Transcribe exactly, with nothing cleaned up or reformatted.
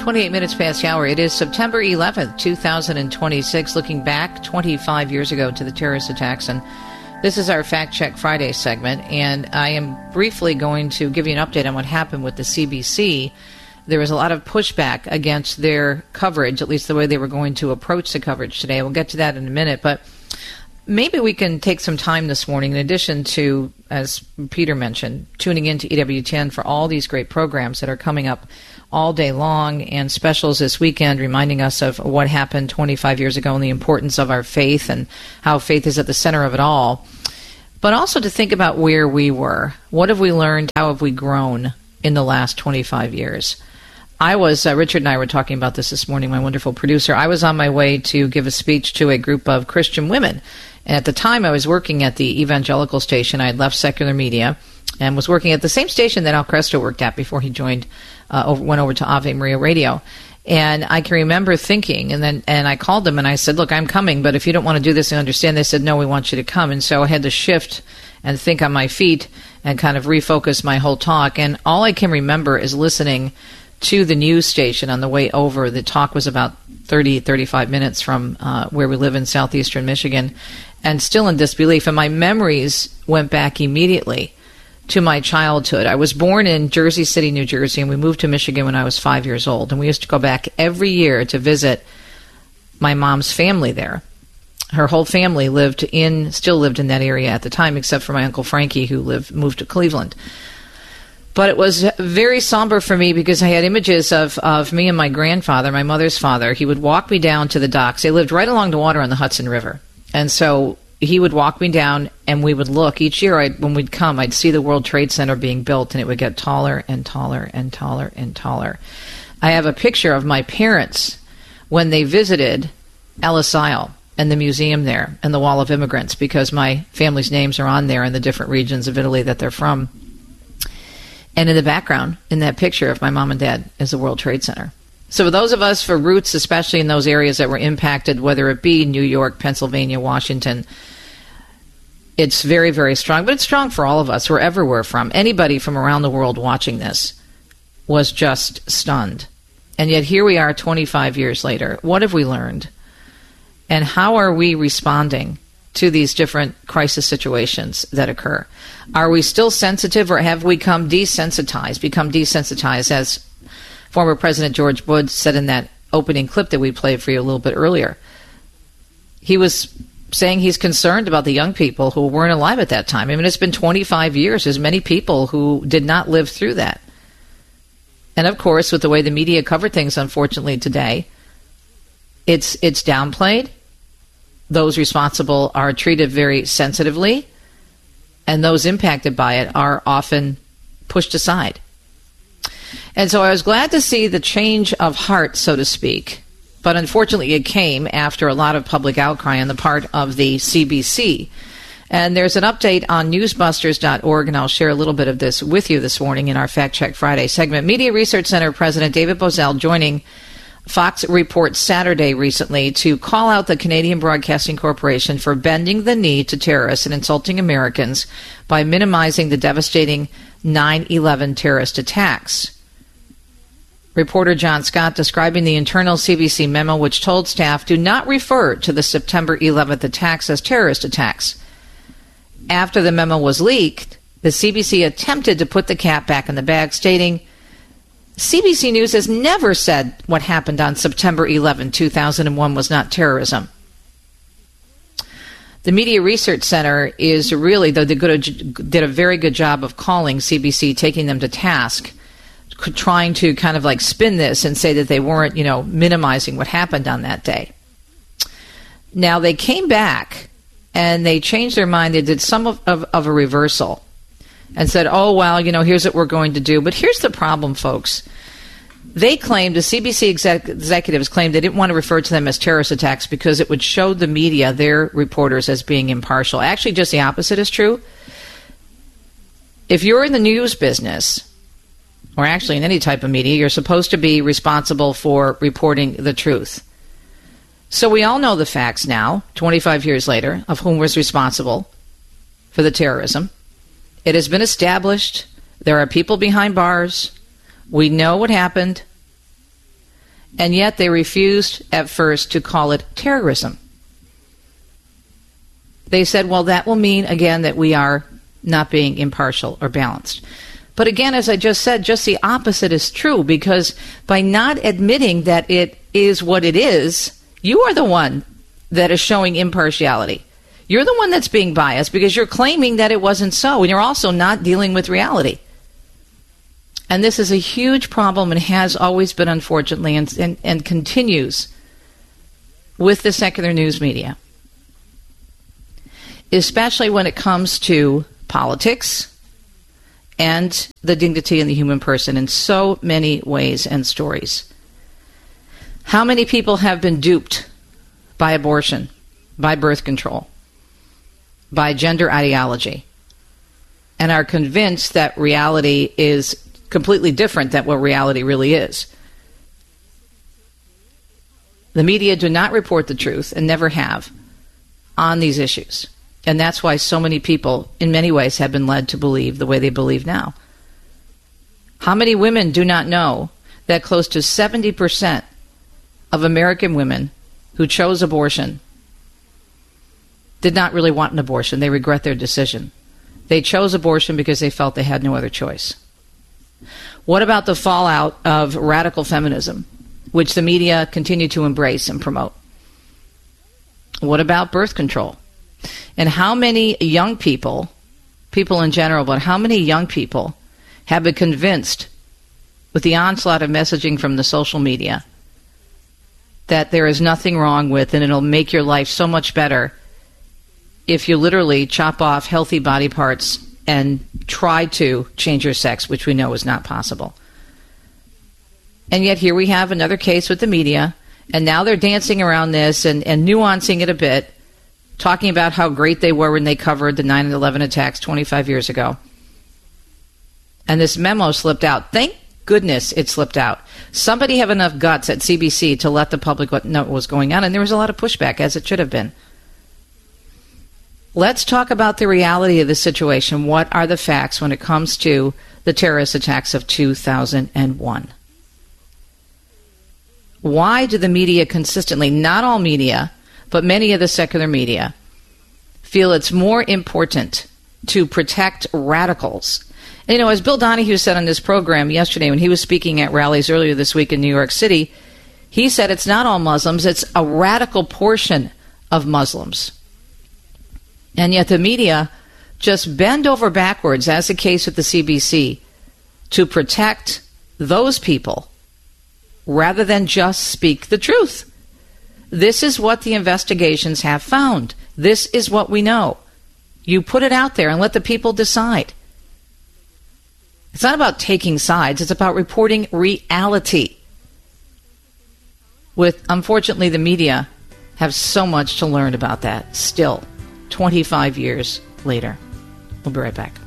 twenty-eight minutes past the hour. It is September eleventh, twenty twenty-six, looking back twenty-five years ago to the terrorist attacks. And this is our Fact Check Friday segment. And I am briefly going to give you an update on what happened with the C B C. There was a lot of pushback against their coverage, at least the way they were going to approach the coverage today. We'll get to that in a minute. But maybe we can take some time this morning, in addition to, as Peter mentioned, tuning into E W ten for all these great programs that are coming up all day long, and specials this weekend reminding us of what happened twenty-five years ago and the importance of our faith and how faith is at the center of it all. But also to think about where we were. What have we learned? How have we grown in the last twenty-five years? I was, uh, Richard and I were talking about this this morning, my wonderful producer. I was on my way to give a speech to a group of Christian women. And at the time, I was working at the evangelical station. I had left secular media and was working at the same station that Al Cresto worked at before he joined, uh, over, went over to Ave Maria Radio. And I can remember thinking, and then and I called them and I said, look, I'm coming, but if you don't want to do this and understand, they said, no, we want you to come. And so I had to shift and think on my feet and kind of refocus my whole talk. And all I can remember is listening to the news station on the way over. The talk was about thirty, thirty-five minutes from uh, where we live in southeastern Michigan, and still in disbelief. And my memories went back immediately to my childhood. I was born in Jersey City, New Jersey, and we moved to Michigan when I was five years old. And we used to go back every year to visit my mom's family there. Her whole family lived in, still lived in that area at the time, except for my Uncle Frankie, who lived, moved to Cleveland. But it was very somber for me because I had images of, of me and my grandfather, my mother's father. He would walk me down to the docks. They lived right along the water on the Hudson River. And so he would walk me down, and we would look. Each year I'd, when we'd come, I'd see the World Trade Center being built, and it would get taller and taller and taller and taller. I have a picture of my parents when they visited Ellis Isle and the museum there and the Wall of Immigrants, because my family's names are on there in the different regions of Italy that they're from. And in the background, in that picture of my mom and dad, is the World Trade Center. So for those of us for roots, especially in those areas that were impacted, whether it be New York, Pennsylvania, Washington, it's very, very strong. But it's strong for all of us, wherever we're from. Anybody from around the world watching this was just stunned. And yet here we are twenty-five years later. What have we learned? And how are we responding to these different crisis situations that occur? Are we still sensitive, or have we become desensitized, become desensitized, as former President George Bush said in that opening clip that we played for you a little bit earlier? He was saying he's concerned about the young people who weren't alive at that time. I mean, it's been twenty-five years. There's many people who did not live through that. And of course, with the way the media covered things, unfortunately, today, it's it's downplayed. Those responsible are treated very sensitively, and those impacted by it are often pushed aside. And so I was glad to see the change of heart, so to speak, but unfortunately it came after a lot of public outcry on the part of the C B C. And there's an update on newsbusters dot org, and I'll share a little bit of this with you this morning in our Fact Check Friday segment. Media Research Center President David Bozell joining Fox Reports Saturday recently to call out the Canadian Broadcasting Corporation for bending the knee to terrorists and insulting Americans by minimizing the devastating nine eleven terrorist attacks. Reporter John Scott describing the internal C B C memo, which told staff do not refer to the September eleventh attacks as terrorist attacks. After the memo was leaked, the C B C attempted to put the cat back in the bag, stating, C B C News has never said what happened on September eleventh, two thousand one was not terrorism. The Media Research Center is really, though they did a very good job of calling C B C, taking them to task, trying to kind of like spin this and say that they weren't, you know, minimizing what happened on that day. Now, they came back and they changed their mind. They did some of, of, of a reversal and said, oh, well, you know, here's what we're going to do. But here's the problem, folks. They claimed, the C B C exec- executives claimed they didn't want to refer to them as terrorist attacks because it would show the media, their reporters, as being impartial. Actually, just the opposite is true. If you're in the news business, or actually in any type of media, you're supposed to be responsible for reporting the truth. So we all know the facts now, twenty-five years later, of whom was responsible for the terrorism. It has been established. There are people behind bars. We know what happened. And yet they refused at first to call it terrorism. They said, well, that will mean, again, that we are not being impartial or balanced. But again, as I just said, just the opposite is true, because by not admitting that it is what it is, you are the one that is showing impartiality. You're the one that's being biased because you're claiming that it wasn't so, and you're also not dealing with reality. And this is a huge problem and has always been, unfortunately, and, and, and continues with the secular news media, especially when it comes to politics and the dignity in the human person in so many ways and stories. How many people have been duped by abortion, by birth control, by gender ideology, and are convinced that reality is completely different than what reality really is? The media do not report the truth and never have on these issues. And that's why so many people, in many ways, have been led to believe the way they believe now. How many women do not know that close to seventy percent of American women who chose abortion did not really want an abortion? They regret their decision. They chose abortion because they felt they had no other choice. What about the fallout of radical feminism, which the media continue to embrace and promote? What about birth control? And how many young people, people in general, but how many young people have been convinced with the onslaught of messaging from the social media that there is nothing wrong with, and it'll make your life so much better if you literally chop off healthy body parts and try to change your sex, which we know is not possible. And yet here we have another case with the media, and now they're dancing around this and, and nuancing it a bit, talking about how great they were when they covered the nine eleven attacks twenty-five years ago. And this memo slipped out. Thank goodness it slipped out. Somebody have enough guts at C B C to let the public know what was going on, and there was a lot of pushback, as it should have been. Let's talk about the reality of the situation. What are the facts when it comes to the terrorist attacks of two thousand one? Why do the media consistently, not all media, but many of the secular media, feel it's more important to protect radicals? And, you know, as Bill Donahue said on this program yesterday when he was speaking at rallies earlier this week in New York City, he said it's not all Muslims, it's a radical portion of Muslims. And yet the media just bend over backwards, as the case with the C B C, to protect those people rather than just speak the truth. This is what the investigations have found. This is what we know. You put it out there and let the people decide. It's not about taking sides. It's about reporting reality. With, unfortunately, the media have so much to learn about that still, twenty-five years later. We'll be right back.